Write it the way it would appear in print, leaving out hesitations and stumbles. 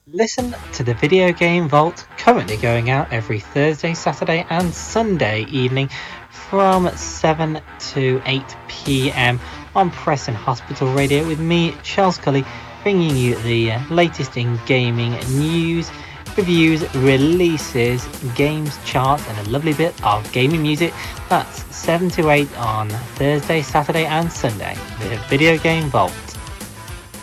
Listen to the Video Game Vault, currently going out every Thursday, Saturday and Sunday evening from 7 to 8 p.m. on Preston Hospital Radio with me, Charles Cully, bringing you the latest in gaming news, reviews, releases, games, charts and a lovely bit of gaming music. That's 7 to 8 on Thursday, Saturday and Sunday, the Video Game Vault.